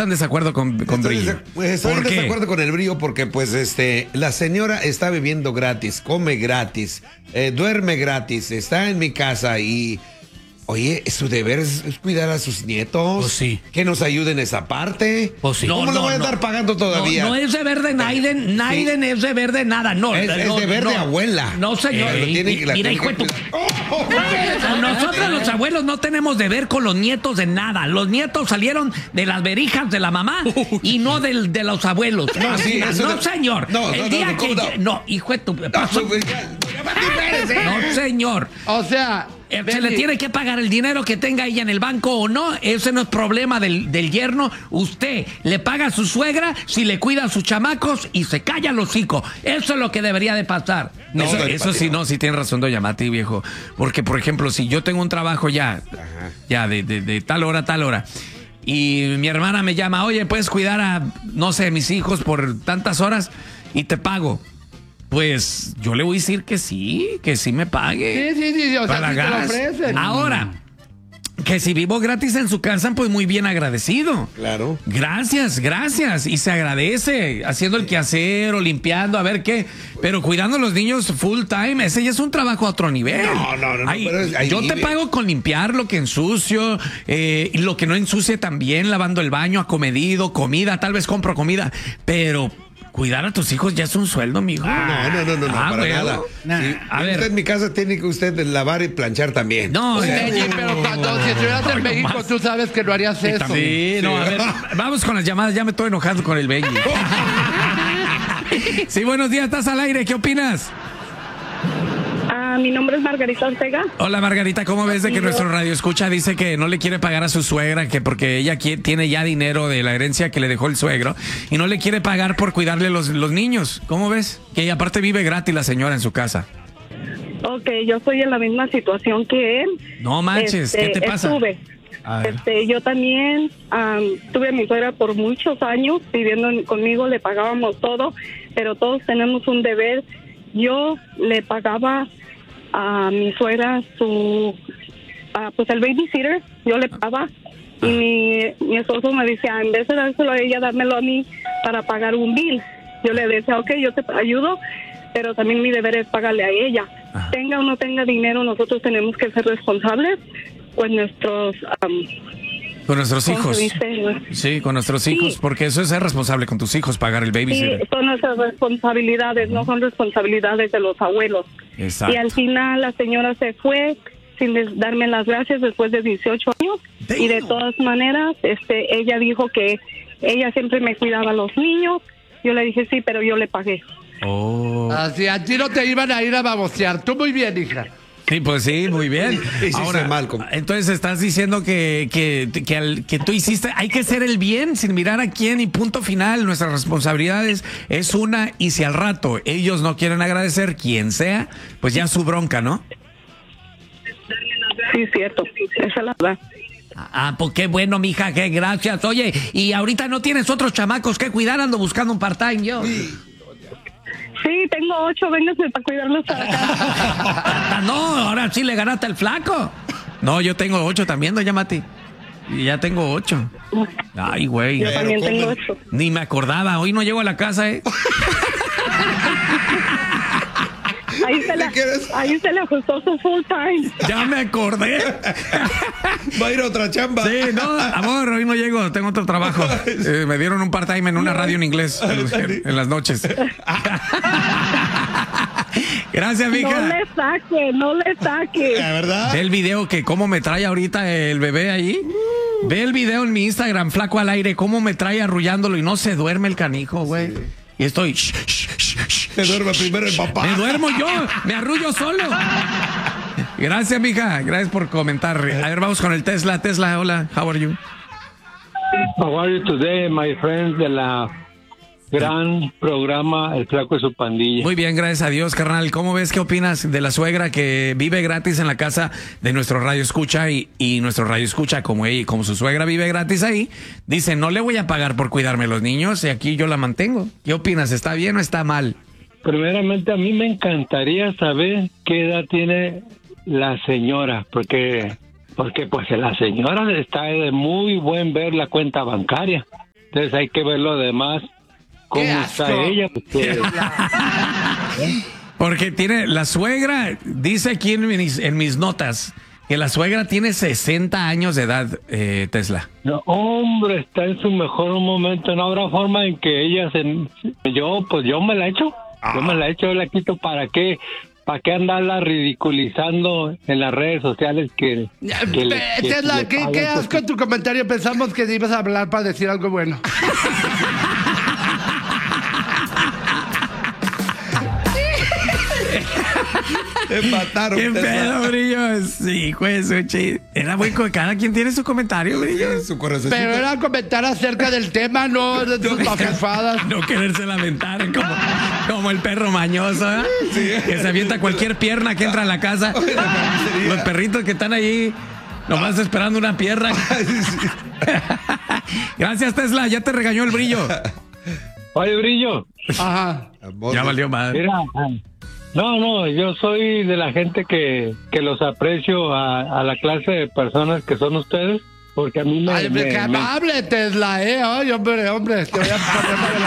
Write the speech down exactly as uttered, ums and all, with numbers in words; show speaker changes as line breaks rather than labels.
en desacuerdo con, con
estoy
Brillo.
Pues estoy en
¿Por qué?
desacuerdo con el Brillo porque, pues, este, la señora está viviendo gratis, come gratis, eh, duerme gratis, está en mi casa y... Oye, su deber es, es cuidar a sus nietos.
Pues sí.
Que nos ayuden en esa parte.
Pues sí.
¿Cómo
No,
lo
no,
voy a
no.
estar pagando todavía?
No, no es deber de Naiden, Naiden
Sí.
es deber de nada, no.
Es, es
no,
deber
no.
de abuela.
No, señor.
Eh, lo
Y-
tiene
y-
que- la
mira,
tiene
hijo de
que
tu-
cuidar.
Nosotros los abuelos no tenemos deber con los nietos de nada. Los nietos salieron de las verijas de la mamá y no del, de los abuelos.
No, sí, eso
no
de-
señor.
No,
El
no,
día
no,
que...
¿cómo no?
No, hijo de tu...
No, pues, ya, espérese.
No, señor.
O sea,
Eh, Se le
Benny,
tiene que pagar el dinero que tenga ella en el banco o no. Ese no es problema del, del yerno. Usted le paga a su suegra si le cuida a sus chamacos y se calla el hocico. Eso es lo que debería de pasar.
No,
eso,
don
eso
Patio.
sí, no, sí tiene razón, doña Mati, viejo. Porque, por ejemplo, si yo tengo un trabajo ya, ya de, de, de tal hora a tal hora, y mi hermana me llama, oye, ¿puedes cuidar a, no sé, mis hijos por tantas horas y te pago? Pues yo le voy a decir que sí, que sí me pague.
Sí, sí, sí, o sea,
Para
sí te lo
gas.
ofrecen.
Ahora, que si vivo gratis en su casa, pues muy bien agradecido.
Claro.
Gracias, gracias. Y se agradece haciendo el quehacer o limpiando, a ver qué. Pero cuidando a los niños full time, ese ya es un trabajo a otro nivel.
No, no, no, no,
Ay,
pero es- ahí
yo te
vive.
pago con limpiar lo que ensucio, eh, y lo que no ensucie también, lavando el baño, acomedido, comida, tal vez compro comida, pero... Cuidar a tus hijos ya es un sueldo, mijo.
No, no, no, no, no,
Ah,
para
bueno.
nada.
Nah,
Sí,
a
usted
ver.
en mi casa tiene que usted lavar y planchar también.
No,
O sea,
Benny, pero cuando si estuvieras en
no
México,
más.
tú sabes que no harías eso.
Sí, no, a ver, vamos con las llamadas, ya me estoy enojando con el Benji. Sí, buenos días, estás al aire, ¿qué opinas?
Ah, mi nombre es Margarita Ortega.
Hola Margarita, ¿cómo ves de que
Yo-
nuestro radio escucha dice que no le quiere pagar a su suegra, que porque ella qui- tiene ya dinero de la herencia que le dejó el suegro y no le quiere pagar por cuidarle los, los niños? ¿Cómo ves? Que ella aparte vive gratis la señora en su casa.
Ok, yo estoy en la misma situación que él.
No manches, ¿qué te pasa?
Estuve.
A ver.
Este, yo también am, tuve a mi suegra por muchos años viviendo en- conmigo, le pagábamos todo, pero todos tenemos un deber. Yo le pagaba a mi suegra su, ah, pues el babysitter, yo le pagaba. Y mi, mi esposo me decía, en vez de dárselo a ella, dármelo a mí para pagar un bill. Yo le decía, ok, yo te ayudo, pero también mi deber es pagarle a ella.
Ajá.
Tenga o no tenga dinero, nosotros tenemos que ser responsables con nuestros... am,
Con nuestros
¿cómo se
hijos.
dice?
Sí, con nuestros hijos,
Sí.
porque eso es ser responsable con tus hijos, pagar el
Sí,
babysitter.
son nuestras responsabilidades, no son responsabilidades de los abuelos.
Exacto.
Y al final la señora se fue sin des- darme las gracias después de dieciocho años.
Damn.
Y de todas maneras, este, ella dijo que ella siempre me cuidaba a los niños. Yo le dije, sí, pero yo le pagué.
Oh.
Así, a ti no te iban a ir a babosear. Tú muy bien, hija.
Sí, pues sí, muy bien.
Hiciste
Ahora,
mal, com-
entonces estás diciendo que, que, que, al- que tú hiciste, hay que hacer el bien sin mirar a quién y punto final. Nuestras responsabilidades es una y si al rato ellos no quieren agradecer, quien sea, pues ya su bronca, ¿no?
Sí, cierto. Esa es la verdad.
Ah, pues qué bueno, mija, qué gracias. Oye, y ahorita no tienes otros chamacos que cuidar, ando buscando un part-time yo.
Sí, tengo ocho, véngase para cuidarlos para acá.
Ah, no, ahora sí le ganaste el flaco.
No, yo tengo ocho también, doña Mati. Y ya tengo ocho. Ay, güey.
Yo también
¿cómo?
tengo ocho.
Ni me acordaba. Hoy no llego a la casa, ¿eh?
Ahí se, le,
quieres?
ahí se le ajustó su full time.
Ya me acordé.
Va a ir a otra chamba.
Sí, no, amor, hoy no llego, tengo otro trabajo. Eh, me dieron un part-time en una radio en inglés en, en las noches. Gracias,
No
mija.
le saque, no le saque.
¿La verdad?
Ve el video que cómo me trae ahorita el bebé allí. Ve el video en mi Instagram, flaco al aire, cómo me trae arrullándolo y no se duerme el canijo, güey. Y estoy... shh, shh, shh, shh,
Se duerme primero el papá.
me duermo yo, me arrullo solo. Gracias, mija. Gracias por comentar. A ver, vamos con el Tesla. Tesla, hola, how are you?
How are you today, my friends de la gran programa El Flaco y su Pandilla?
Muy bien, gracias a Dios, carnal. ¿Cómo ves? ¿Qué opinas de la suegra que vive gratis en la casa de nuestro radio escucha y, y nuestro radio escucha como ella, como su suegra vive gratis ahí? Dice, no le voy a pagar por cuidarme los niños y aquí yo la mantengo. ¿Qué opinas? ¿Está bien o está mal?
Primeramente, a mí me encantaría saber qué edad tiene la señora, porque porque pues la señora está de muy buen ver la cuenta bancaria. Entonces hay que ver lo demás, cómo está ella. Porque...
Porque tiene la suegra, dice aquí en mis, en mis notas, que la suegra tiene sesenta años de edad, eh, Tesla.
No, hombre, está en su mejor momento. No habrá forma en que ella se... Yo, pues yo me la echo. Yo me la echo, yo la quito. ¿Para qué? ¿Para qué andarla ridiculizando en las redes sociales? Que, que le, que
Tesla,
le
¿qué, ¿qué asco en tu comentario? Pensamos que ibas a hablar para decir algo bueno.
Te mataron.
¿Qué
Tesla.
pedo, Brillo? Sí, pues, oye, era muy... co- Cada quien tiene su comentario, Brillo.
Su corazoncito.
Pero era comentar acerca del tema, no de tus pafafadas.
No quererse lamentar como, como el perro mañoso, ¿eh? Que se avienta cualquier pierna que entra a la casa. Los perritos que están ahí nomás esperando una pierna. Gracias, Tesla, ya te regañó el Brillo.
Oye, Brillo.
Ajá.
Ya valió madre.
Mira, no, no, yo soy de la gente que, que los aprecio a, a la clase de personas que son ustedes, porque a mí me...
Ay,
me-
qué
me-
amable, Tesla, ¿eh? Ay, hombre, hombre, te voy a poner